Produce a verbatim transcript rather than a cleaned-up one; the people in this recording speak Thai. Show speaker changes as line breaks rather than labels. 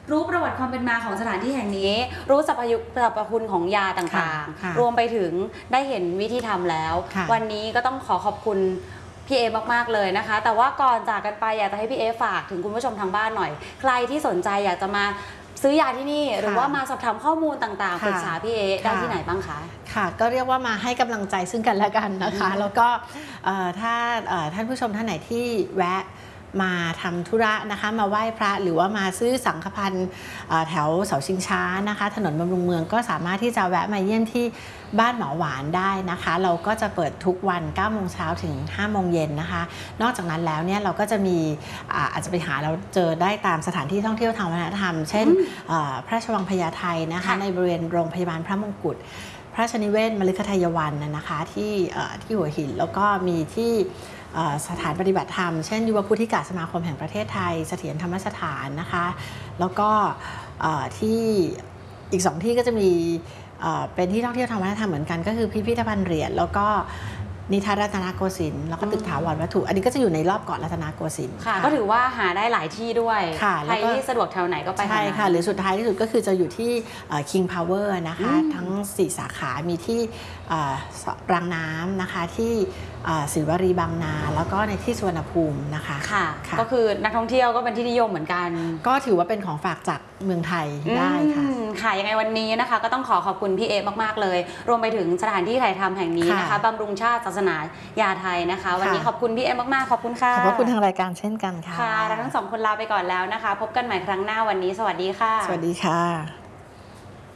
รู้ประวัติความเป็นมาของสถานที่แห่งนี้รู้สรรพยุสรรพคุณของยาต่างๆรวมไปถึงได้เห็นวิธีทำแล้ววันนี้ก็ต้องขอขอบคุณพี่เอมากๆเลยนะคะแต่ว่าก่อนจากกันไปอยากจะให้พี่เอฝากถึงคุณผู้ชมทางบ้านหน่อยใครที่สนใจอยากจะมาซื้อยาที่นี่หรือว่ามาสอบถามข้อมูลต่างๆปรึกษาพี่เอได้ที่ไหนบ้างคะ
ค่ะก็เรียกว่ามาให้กำลังใจซึ่งกันและกันนะคะแล้วก็ถ้าท่านผู้ชมท่านไหนที่แวะมาทำธุระนะคะมาไหว้พระหรือว่ามาซื้อสังฆพันธ์แถวเสาชิงช้านะคะถนนบำรุงเมืองก็สามารถที่จะแวะมาเยี่ยมที่บ้านหมอหวานได้นะคะเราก็จะเปิดทุกวันเก้าโมงเช้าถึงห้าโมงเย็นนะคะนอกจากนั้นแล้วเนี่ยเราก็จะมีอาจจะไปหาเราเจอได้ตามสถานที่ท่องเที่ยวทางวัฒนธรรมเช่นพระราชวังพญาไทนะคะในบริเวณโรงพยาบาลพระมงกุฎพระราชนิเวศมฤคทายวันนะคะที่ที่หัวหินแล้วก็มีที่สถานปฏิบัติธรรมเช่นยุวพุทธิกาสมาคมแห่งประเทศไทยเสถียรธรรมสถานนะคะแล้วก็ที่อีกสองที่ก็จะมีเป็นที่ท่องเที่ยวทางวัฒนธรรมเหมือนกันก็คือพิพิธภัณฑ์เหรียญแล้วก็นิทรรศรัตนโกสินทร์แล้วก็ตึกถาวรวัตถุอันนี้ก็จะอยู่ในรอบเกาะรัตนโกสินทร์
ค่ะก็ถือว่าหาได้หลายที่ด้วยใครที่สะดวกแถวไหนก็ไป
ใช่ค่ะหรือสุดท้ายที่สุดก็คือจะอยู่ที่ King Power นะคะทั้งสี่สาขามีที่รางน้ำนะคะที่ศิลวรีบางนาแล้วก็ในที่สุวรรณภูมินะคะ
ค่ะก็คือนักท่องเที่ยวก็เป็นที่นิยมเหมือนกัน
ก็ถือว่าเป็นของฝากจากเมืองไทยได้ค่ะ
ค่ะยังไงวันนี้นะคะก็ต้องขอขอบคุณพี่เอมากๆเลยรวมไปถึงสถานที่ถ่ายทำแห่งนี้นะคะบำรุงชาติศาสนายาไทยนะคะวันนี้ขอบคุณพี่เอมากๆขอบคุณค่ะ
ขอบคุณทางรายการเช่นกันค่ะ
ค่ะเราทั้งสองคนลาไปก่อนแล้วนะคะพบกันใหม่ครั้งหน้าวันนี้สวัสดีค่ะ
สวัสดีค่ะ